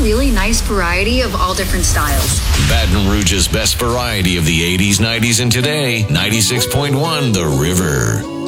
really nice variety of all different styles. Baton Rouge's best variety of the 80s, 90s, and today. 96.1 The River.